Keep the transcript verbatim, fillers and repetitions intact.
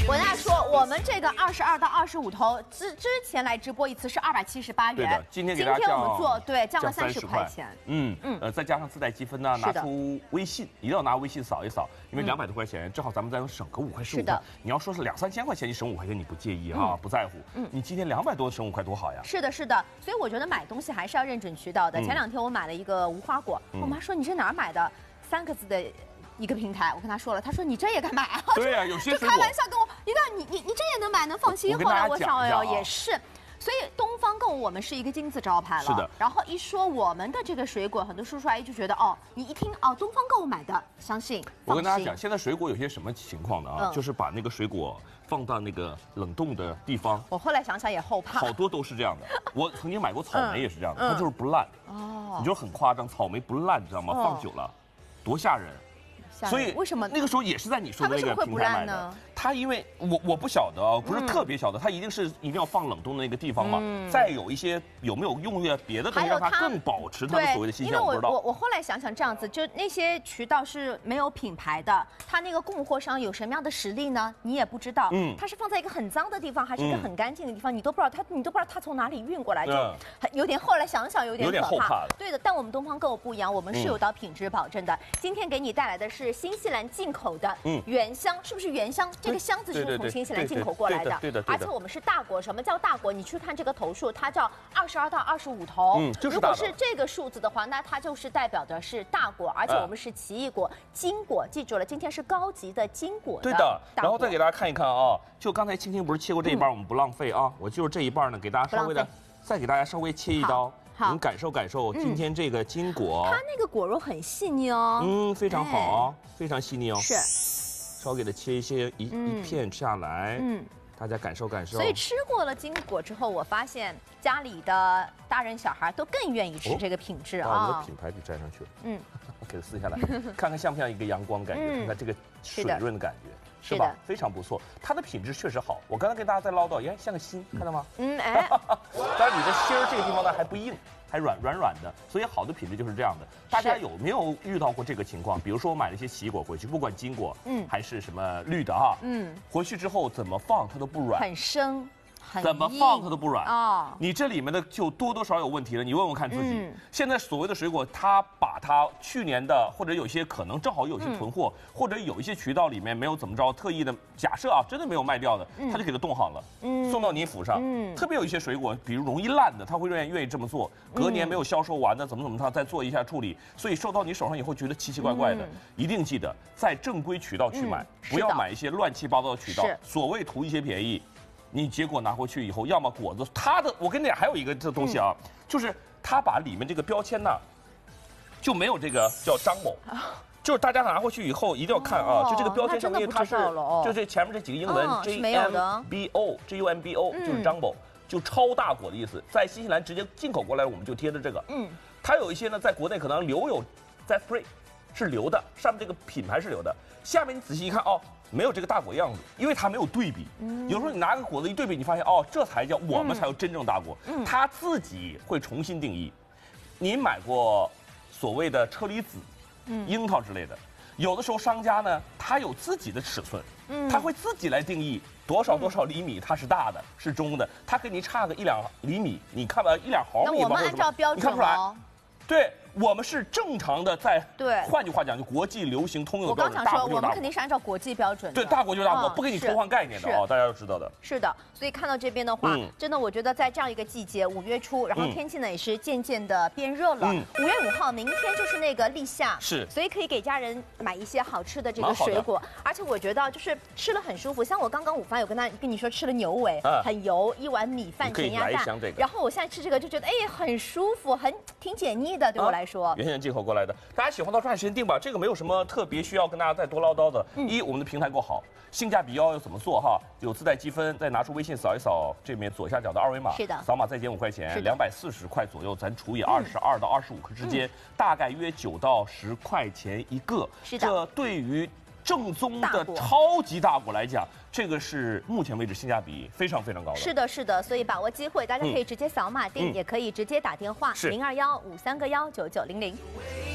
我跟大家说，我们这个二十二到二十五头之之前来直播一次是二百七十八元， 对的，今天给大家今天我们降做对降了三十 30 块钱， 嗯嗯，呃，再加上自带积分呢，拿出微信，一定要拿微信扫一扫，因为两百多块钱，正好咱们再省个五块十五块。你要说是两三千块钱，你省五块钱你不介意啊，不在乎。嗯，你今天两百多省五块多好呀。 是的，是的，所以我觉得买东西还是要认准渠道的。前两天我买了一个无花果，我妈说你这哪儿买的？三个字的。一个平台，我跟他说了，他说你这也敢买啊？ 对呀、啊，有些就开玩笑跟我，一个你你你这也能买，能放心。后来我想，哎呦，也是。所以东方购物我们是一个金字招牌了。 是的。 然后一说我们的这个水果，很多叔叔阿姨就觉得哦，你一听哦，东方购物买的，相信。 我跟大家讲，现在水果有些什么情况呢？啊，嗯、就是把那个水果放到那个冷冻的地方。 我后来想想也后怕。 好多都是这样的。我曾经买过草莓也是这样的，嗯、它就是不烂。哦。你就很夸张，草莓不烂，你知道吗？放久了，多吓人。所以为什么那个时候也是在你说的那个平台买的？它因为我我不晓得啊，不是特别晓得，它一定是一定要放冷冻的那个地方嘛。再有一些有没有用于别的东西让它更保持它的所谓的新鲜？我不知道。 我我后来想想这样子，就那些渠道是没有品牌的，它那个供货商有什么样的实力呢？你也不知道。嗯。它是放在一个很脏的地方，还是一个很干净的地方，你都不知道。它你都不知道它从哪里运过来，就有点后来想想有点可怕。对的，但我们东方购物不一样，我们是有到品质保证的。今天给你带来的是新西兰进口的原香，是不是原香？这个箱子是从新西兰进口过来的， 对的， 而且我们是大果。什么叫大果？你去看这个头数，它叫二十二到二十五头。嗯，就是大。如果是这个数字的话，那它就是代表的是大果，而且我们是奇异果、金果，记住了，今天是高级的金果。 对的。然后再给大家看一看啊，就刚才青青不是切过这一半，我们不浪费啊，我就是这一半呢，给大家稍微的，再给大家稍微切一刀。您感受感受今天这个金果， 它那个果肉很细腻哦。 嗯，非常好啊，非常细腻哦。 是。 稍微给它切一些一一片下来，嗯，大家感受感受。 所以吃过了金果之后，我发现家里的大人小孩都更愿意吃这个品质啊。 把我们的品牌给粘上去了，嗯，给它撕下来，看看像不像一个阳光感觉，看看这个水润的感觉。是吧？非常不错，它的品质确实好。我刚才跟大家在唠叨，哎，像个心，看到吗？嗯，哎。当然，你的芯儿这个地方呢还不硬，还软软软的，所以好的品质就是这样的。大家有没有遇到过这个情况？比如说我买了一些奇异果回去，不管金果，嗯，还是什么绿的哈，嗯，回去之后怎么放它都不软， 很生。 怎么放它都不软啊！你这里面的就多多少少有问题了。你问问看自己。现在所谓的水果，它把它去年的或者有些可能正好有些囤货，或者有一些渠道里面没有怎么着特意的，假设啊，真的没有卖掉的，他就给它冻好了，送到你府上。特别有一些水果，比如容易烂的，他会愿意愿意这么做。隔年没有销售完的，怎么怎么他再做一下处理，所以收到你手上以后觉得奇奇怪怪的。一定记得在正规渠道去买，不要买一些乱七八糟的渠道，所谓图一些便宜。你结果拿回去以后，要么果子它的，我跟你讲还有一个这东西啊，嗯、就是它把里面这个标签呢，就没有这个叫张某，就是大家拿回去以后一定要看啊，哦、就这个标签上面它是，哦、就这前面这几个英文、哦、J M B O J U M B O 就是张某，就超大果的意思，在新西兰直接进口过来，我们就贴的这个，嗯，它有一些呢，在国内可能留有在 free 是留的，上面这个品牌是留的，下面你仔细一看哦。没有这个大果样子，因为它没有对比。嗯、有时候你拿个果子一对比，你发现哦，这才叫我们才有真正大果。嗯、它自己会重新定义。你买过所谓的车厘子、嗯、樱桃之类的，有的时候商家呢，他有自己的尺寸，嗯、他会自己来定义多少多少厘米它是大的，是中的，他给你差个一两厘米，你看吧，一两毫米， 那我们按照标准， 你看不出来。对。我们是正常的在，对，换句话讲，就国际流行通用的标准。 我刚想说，我们肯定是按照国际标准的。 对，大国就是大国，不给你偷换概念的啊，大家要知道的。 是的，所以看到这边的话，真的，我觉得在这样一个季节，五月初，然后天气呢也是渐渐的变热了。五月五号，明天就是那个立夏， 是， 所以可以给家人买一些好吃的这个水果，而且我觉得就是吃了很舒服。像我刚刚午饭有跟他跟你说吃了牛尾，很油，一碗米饭咸鸭蛋，然后我现在吃这个就觉得哎很舒服，很挺解腻的，对我来说。 原先进口过来的，大家喜欢到抓紧时间定吧。这个没有什么特别需要跟大家再多唠叨的。嗯、一，我们的平台够好，性价比要要怎么做哈？有自带积分，再拿出微信扫一扫这面左下角的二维码， 是的， 扫码再减五块钱，两百四十块左右，咱除以二十二到二十五克之间，嗯、大概约九到十块钱一个。 是的， 这对于正宗的超级大果来讲，这个是目前为止性价比非常非常高的。 是的，是的，所以把握机会，大家可以直接扫码订，嗯、也可以直接打电话零二幺五三个幺九九零零。